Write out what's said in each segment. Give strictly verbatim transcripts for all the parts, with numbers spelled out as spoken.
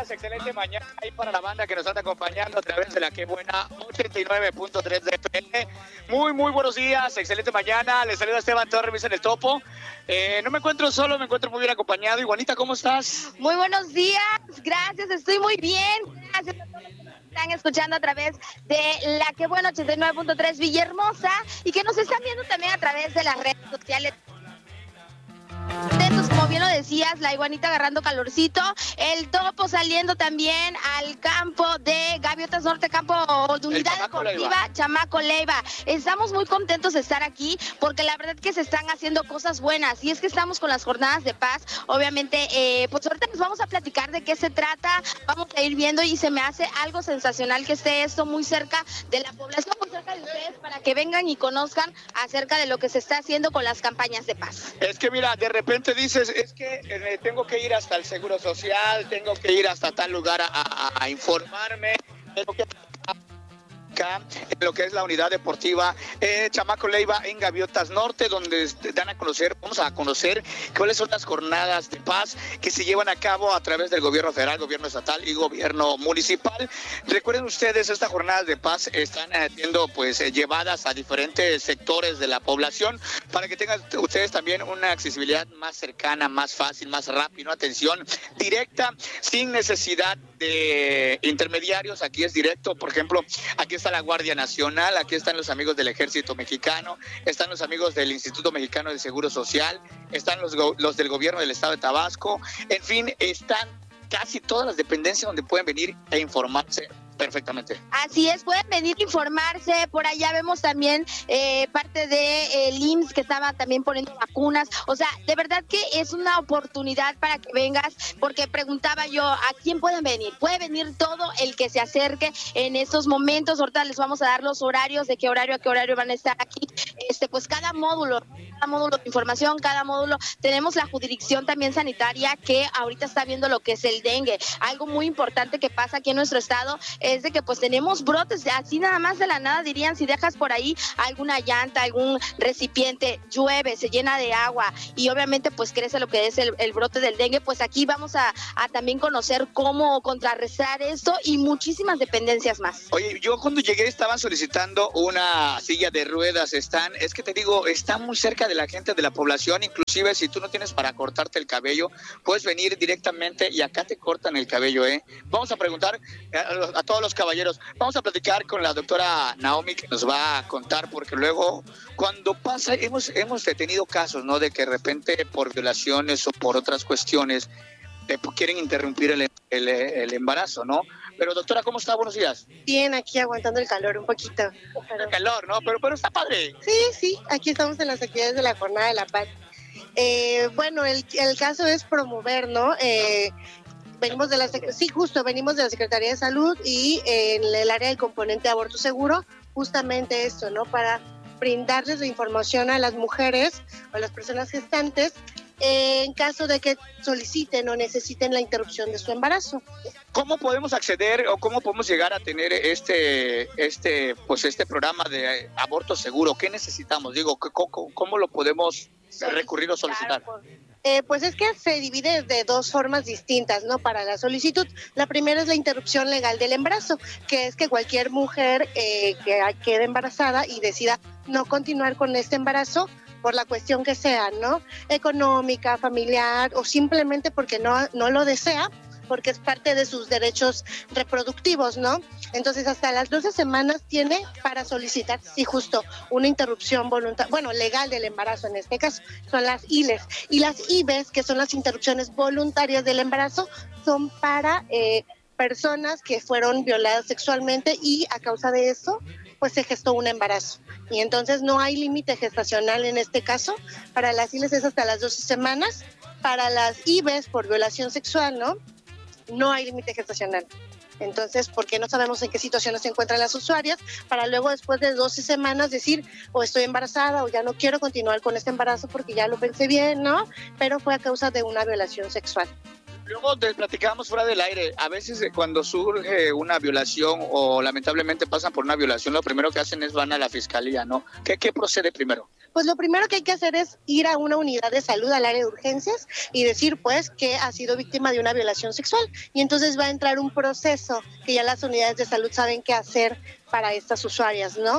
días, excelente mañana ahí para la banda que nos está acompañando a través de la que buena ochenta y nueve punto tres de F M. Muy, muy buenos días, excelente mañana. Les saluda Esteban Torres en el Topo. Eh, no me encuentro solo, me encuentro muy bien acompañado. Iguanita, ¿cómo estás? Muy buenos días, gracias, estoy muy bien. Gracias a todos los que nos están escuchando a través de la que buena ochenta y nueve punto tres Villahermosa y que nos están viendo también a través de las redes sociales. Como bien lo decías, la iguanita agarrando calorcito, el Topo saliendo también al campo de Gaviotas Norte, campo de Unidad Deportiva Chamaco Leiva. Estamos muy contentos de estar aquí porque la verdad que se están haciendo cosas buenas y es que estamos con las jornadas de paz. Obviamente, eh, pues ahorita nos vamos a platicar de qué se trata, vamos a ir viendo y se me hace algo sensacional que esté esto muy cerca de la población, muy cerca de ustedes, para que vengan y conozcan acerca de lo que se está haciendo con las campañas de paz. Es que mira, de repente dices, es que eh, tengo que ir hasta el Seguro Social, tengo que ir hasta tal lugar a, a, a informarme, tengo que en lo que es la unidad deportiva eh, Chamaco Leiva en Gaviotas Norte, donde dan a conocer, vamos a conocer cuáles son las jornadas de paz que se llevan a cabo a través del gobierno federal, gobierno estatal y gobierno municipal. Recuerden ustedes, estas jornadas de paz están eh, siendo pues eh, llevadas a diferentes sectores de la población para que tengan ustedes también una accesibilidad más cercana, más fácil, más rápida, una atención directa, sin necesidad de intermediarios. Aquí es directo, por ejemplo, aquí está la Guardia Nacional, aquí están los amigos del Ejército Mexicano, están los amigos del Instituto Mexicano de Seguro Social, están los, los del gobierno del estado de Tabasco, en fin, están casi todas las dependencias donde pueden venir e informarse perfectamente. Así es, pueden venir a informarse. Por allá vemos también eh, parte de el I M S S que estaba también poniendo vacunas. O sea, de verdad que es una oportunidad para que vengas, porque preguntaba yo, ¿a quién pueden venir? Puede venir todo el que se acerque en estos momentos. Ahorita les vamos a dar los horarios, de qué horario a qué horario van a estar aquí. Este, pues cada módulo, cada módulo de información, cada módulo. Tenemos la jurisdicción también sanitaria que ahorita está viendo lo que es el dengue. Algo muy importante que pasa aquí en nuestro estado es de que pues tenemos brotes, así nada más de la nada dirían, si dejas por ahí alguna llanta, algún recipiente, llueve, se llena de agua y obviamente pues crece lo que es el, el brote del dengue. Pues aquí vamos a, a también conocer cómo contrarrestar esto y muchísimas dependencias más. Oye, yo cuando llegué estaban solicitando una silla de ruedas, están, es que te digo, está muy cerca de la gente, de la población, inclusive si tú no tienes para cortarte el cabello, puedes venir directamente y acá te cortan el cabello, ¿eh? Vamos a preguntar a, a todos los caballeros, vamos a platicar con la doctora Naomi que nos va a contar, porque luego cuando pasa, hemos, hemos tenido casos, ¿no? De que de repente por violaciones o por otras cuestiones eh, quieren interrumpir el, el, el embarazo, ¿no? Pero doctora, ¿cómo está? Buenos días. Bien, aquí aguantando el calor un poquito. Pero... El calor, ¿no? Pero, pero está padre. Sí, sí, aquí estamos en las actividades de la Jornada de la Paz. Eh, bueno, el, el caso es promover, ¿no? Eh, Venimos de la sí, justo, venimos de la Secretaría de Salud y eh, en el área del componente de aborto seguro, justamente esto, ¿no? Para brindarles la información a las mujeres o a las personas gestantes eh, en caso de que soliciten o necesiten la interrupción de su embarazo. ¿Cómo podemos acceder o cómo podemos llegar a tener este, este, pues este programa de aborto seguro? ¿Qué necesitamos? Digo, ¿cómo, cómo lo podemos recurrir o solicitar? Eh, pues es que se divide de dos formas distintas, ¿no? Para la solicitud. La primera es la interrupción legal del embarazo, que es que cualquier mujer eh, que quede embarazada y decida no continuar con este embarazo, por la cuestión que sea, ¿no? Económica, familiar o simplemente porque no, no lo desea, porque es parte de sus derechos reproductivos, ¿no? Entonces, hasta las doce semanas tiene para solicitar, sí, justo, una interrupción voluntaria, bueno, legal del embarazo en este caso, son las I L E S. Y las I V E S, que son las interrupciones voluntarias del embarazo, son para eh, personas que fueron violadas sexualmente y a causa de eso, pues se gestó un embarazo. Y entonces no hay límite gestacional en este caso. Para las I L E S es hasta las doce semanas. Para las I V E S por violación sexual, ¿no? No hay límite gestacional. Entonces, porque no sabemos en qué situaciones se encuentran las usuarias, para luego después de doce semanas decir, o estoy embarazada o ya no quiero continuar con este embarazo porque ya lo pensé bien, ¿no? Pero fue a causa de una violación sexual. Luego te platicábamos fuera del aire, a veces cuando surge una violación o lamentablemente pasan por una violación, lo primero que hacen es van a la fiscalía, ¿no? ¿Qué, qué procede primero? Pues lo primero que hay que hacer es ir a una unidad de salud, al área de urgencias, y decir pues que ha sido víctima de una violación sexual. Y entonces va a entrar un proceso que ya las unidades de salud saben qué hacer para estas usuarias, ¿no?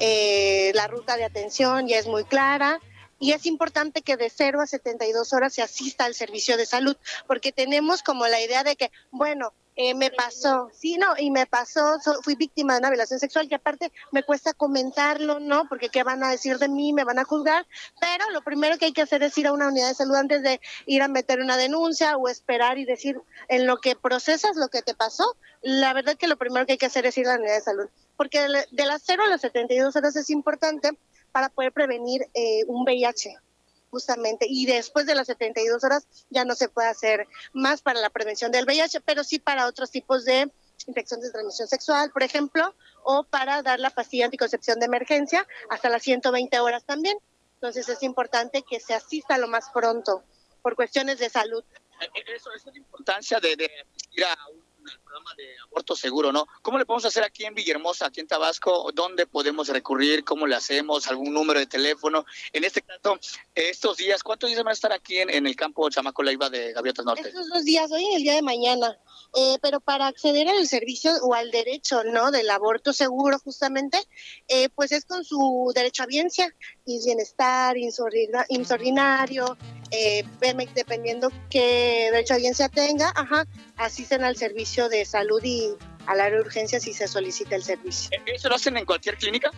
Eh, la ruta de atención ya es muy clara. Y es importante que de cero a setenta y dos horas se asista al servicio de salud, porque tenemos como la idea de que, bueno, eh, me pasó, sí, no, y me pasó, so, fui víctima de una violación sexual, que aparte me cuesta comentarlo, ¿no? Porque qué van a decir de mí, me van a juzgar, pero lo primero que hay que hacer es ir a una unidad de salud antes de ir a meter una denuncia o esperar y decir, en lo que procesas lo que te pasó, la verdad que lo primero que hay que hacer es ir a la unidad de salud, porque de, de las cero a las setenta y dos horas es importante para poder prevenir eh, un V I H, justamente, y después de las setenta y dos horas ya no se puede hacer más para la prevención del V I H, pero sí para otros tipos de infecciones de transmisión sexual, por ejemplo, o para dar la pastilla anticoncepción de emergencia hasta las ciento veinte horas también. Entonces es importante que se asista lo más pronto por cuestiones de salud. Eso, eso es la importancia de, de ir a un al programa de aborto seguro, ¿no? ¿Cómo le podemos hacer aquí en Villahermosa, aquí en Tabasco? ¿Dónde podemos recurrir? ¿Cómo le hacemos? ¿Algún número de teléfono? En este caso, estos días, ¿cuántos días van a estar aquí en, en el campo Chamaco Leiva de Gaviotas Norte? Estos dos días, hoy y el día de mañana. Eh, pero para acceder al servicio o al derecho, ¿no? Del aborto seguro, justamente, eh, pues es con su derecho a biencia y bienestar, IMSS ordinario, eh, dependiendo qué derecho a biencia tenga, ajá, asisten al servicio de salud y al área de urgencias si se solicita el servicio. ¿Eso lo hacen en cualquier clínica?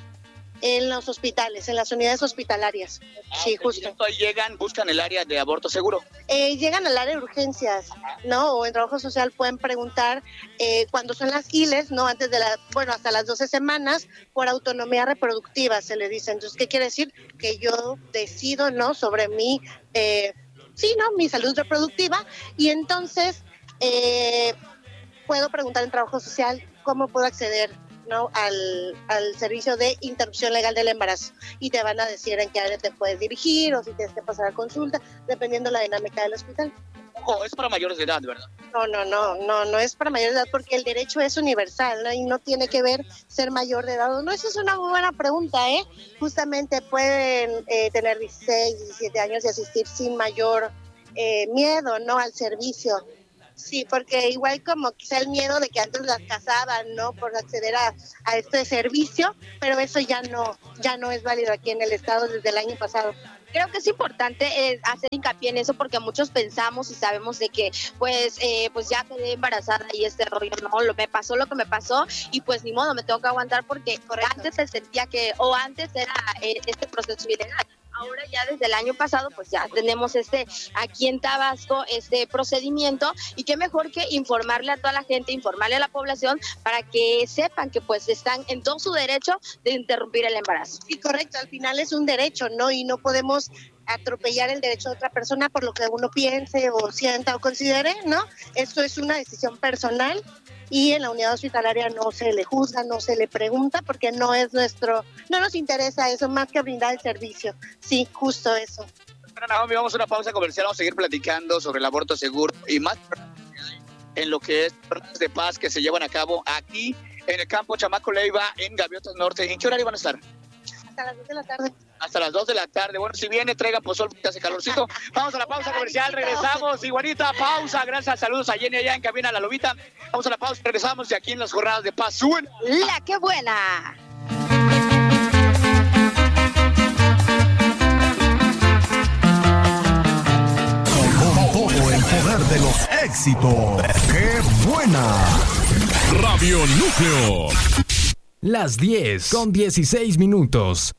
En los hospitales, en las unidades hospitalarias. Ah, sí, okay. Justo. Ahí llegan, buscan el área de aborto seguro. Eh, llegan al área de urgencias, ¿no? O en trabajo social pueden preguntar eh, cuándo son las I L Es, ¿no? Antes de la, bueno, hasta las doce semanas, por autonomía reproductiva, se le dice. Entonces, ¿qué quiere decir? Que yo decido, ¿no? Sobre mi, eh, sí, ¿no? Mi salud reproductiva. Y entonces, eh, puedo preguntar en trabajo social cómo puedo acceder, ¿no? Al, al servicio de interrupción legal del embarazo, y te van a decir en qué área te puedes dirigir o si tienes que pasar a consulta, dependiendo la dinámica del hospital. Ojo, es para mayores de edad, ¿verdad? No, no, no, no, no es para mayores de edad, porque el derecho es universal, ¿no? Y no tiene que ver ser mayor de edad o no. Esa es una muy buena pregunta, ¿eh? Justamente pueden eh, tener dieciséis, diecisiete años y asistir sin mayor eh, miedo, ¿no? Al servicio. Sí, porque igual como quizá el miedo de que antes las cazaban, ¿no? Por acceder a, a este servicio, pero eso ya no, ya no es válido aquí en el estado desde el año pasado. Creo que es importante eh, hacer hincapié en eso, porque muchos pensamos y sabemos de que pues eh, pues ya quedé embarazada y este rollo, no, lo, me pasó lo que me pasó y pues ni modo, me tengo que aguantar porque Correcto. Antes se sentía que, o antes era eh, este proceso ilegal. Ahora ya desde el año pasado pues ya tenemos este aquí en Tabasco este procedimiento, y qué mejor que informarle a toda la gente, informarle a la población para que sepan que pues están en todo su derecho de interrumpir el embarazo. Sí, correcto, al final es un derecho, ¿no? Y no podemos atropellar el derecho de otra persona por lo que uno piense o sienta o considere, ¿no? Esto es una decisión personal y en la unidad hospitalaria no se le juzga, no se le pregunta, porque no es nuestro, no nos interesa eso más que brindar el servicio. Sí, justo eso. Naomi, vamos a una pausa comercial, vamos a seguir platicando sobre el aborto seguro y más en lo que es jornadas de paz que se llevan a cabo aquí en el campo Chamaco Leiva en Gaviotas Norte. ¿En qué horario van a estar? Hasta las dos de la tarde. Hasta las dos de la tarde. Bueno, si viene, traigan pozol porque hace calorcito. Vamos a la pausa comercial, regresamos. Iguanita, pausa. Gracias, saludos a Jenny allá en cabina, la Lobita. Vamos a la pausa, regresamos de aquí en las jornadas de paz. ¡Suben! ¡La qué buena! Con todo el poder de los éxitos. ¡Qué buena! Radio Núcleo. Las diez con dieciséis minutos.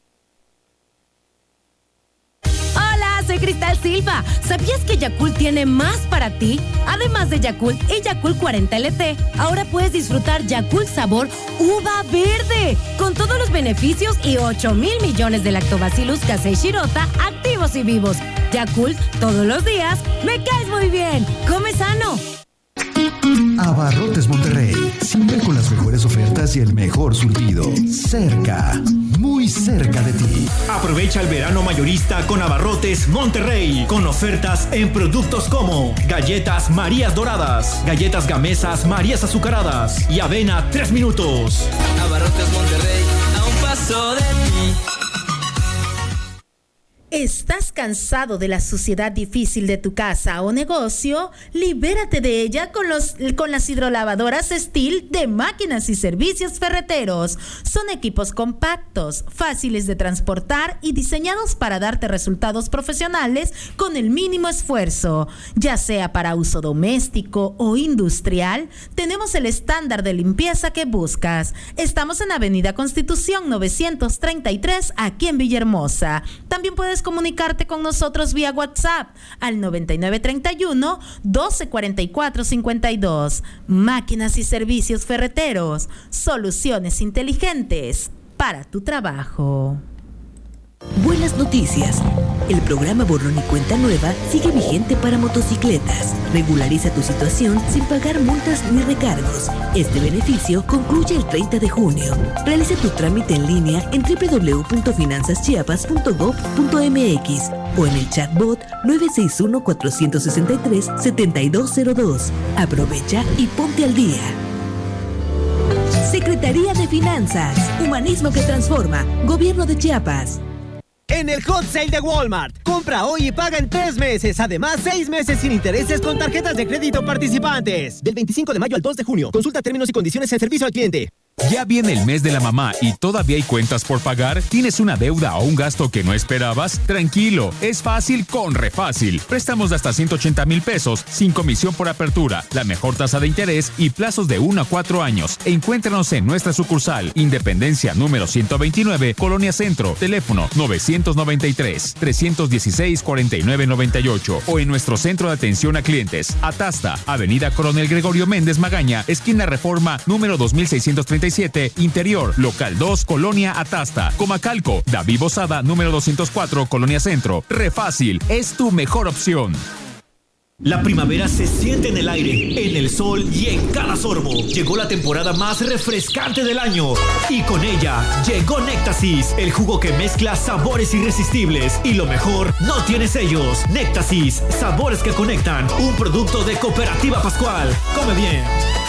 Hola, soy Cristal Silva. ¿Sabías que Yakult tiene más para ti? Además de Yakult y Yakult cuarenta L T, ahora puedes disfrutar Yakult sabor uva verde, con todos los beneficios y ocho mil millones de lactobacillus casei shirota activos y vivos. Yakult, todos los días, me caes muy bien. Come sano. Abarrotes Monterrey, siempre con las mejores ofertas y el mejor surtido. Cerca, muy cerca de ti. Aprovecha el verano mayorista con Abarrotes Monterrey, con ofertas en productos como galletas Marías Doradas, galletas Gamesas Marías Azucaradas y avena tres minutos. Abarrotes Monterrey, a un paso de ti. ¿Estás cansado de la suciedad difícil de tu casa o negocio? Libérate de ella con, los, con las hidrolavadoras Steel de Máquinas y Servicios Ferreteros. Son equipos compactos, fáciles de transportar y diseñados para darte resultados profesionales con el mínimo esfuerzo. Ya sea para uso doméstico o industrial, tenemos el estándar de limpieza que buscas. Estamos en Avenida Constitución novecientos treinta y tres, aquí en Villahermosa. También puedes comunicarte con nosotros vía WhatsApp al noventa y nueve treinta y uno, doce cuarenta y cuatro cincuenta y dos. Máquinas y Servicios Ferreteros, soluciones inteligentes para tu trabajo. Buenas noticias. El programa Borrón y Cuenta Nueva sigue vigente para motocicletas. Regulariza tu situación sin pagar multas ni recargos. Este beneficio concluye el treinta de junio. Realiza tu trámite en línea en doble u doble u doble u punto finanzas chiapas punto gob punto eme equis o en el chatbot nueve seis uno, cuatro seis tres, siete dos cero dos. Aprovecha y ponte al día. Secretaría de Finanzas. Humanismo que transforma. Gobierno de Chiapas. En el Hot Sale de Walmart, compra hoy y paga en tres meses. Además, seis meses sin intereses con tarjetas de crédito participantes. Del veinticinco de mayo al dos de junio. Consulta términos y condiciones en servicio al cliente. ¿Ya viene el mes de la mamá y todavía hay cuentas por pagar? ¿Tienes una deuda o un gasto que no esperabas? Tranquilo, es fácil con Refácil. Préstamos de hasta ciento ochenta mil pesos, sin comisión por apertura, la mejor tasa de interés y plazos de uno a cuatro años. Encuéntranos en nuestra sucursal, Independencia número ciento veintinueve, Colonia Centro, teléfono novecientos noventa y tres, trescientos dieciséis, cuarenta y nueve noventa y ocho o en nuestro centro de atención a clientes, Atasta, Avenida Coronel Gregorio Méndez Magaña, esquina Reforma número dos mil seiscientos treinta y siete, Interior, Local dos, Colonia Atasta, Comacalco, David Bosada, número doscientos cuatro, Colonia Centro. Refácil, es tu mejor opción. La primavera se siente en el aire, en el sol y en cada sorbo. Llegó la temporada más refrescante del año y con ella llegó Néctasis, el jugo que mezcla sabores irresistibles y lo mejor, no tiene sellos. Néctasis, sabores que conectan, un producto de Cooperativa Pascual. Come bien.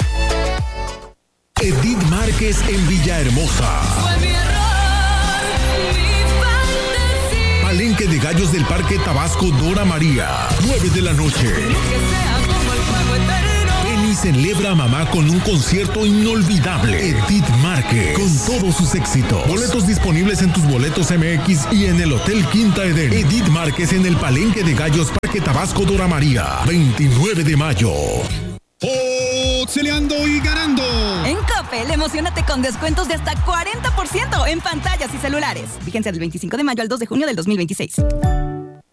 Edith Márquez en Villahermosa. Fue mi error, mi fantasía. Palenque de Gallos del Parque Tabasco Dora María. nueve de la noche. Que sea como el fuego eterno. Penny celebra a mamá con un concierto inolvidable. Edith Márquez con todos sus éxitos. Boletos disponibles en tus boletos M X y en el Hotel Quinta Eden. Edith Márquez en el Palenque de Gallos Parque Tabasco Dora María. veintinueve de mayo. Celeando y ganando. En Coppel, emocionate con descuentos de hasta cuarenta por ciento en pantallas y celulares. Vigencia del veinticinco de mayo al dos de junio del dos mil veintiséis.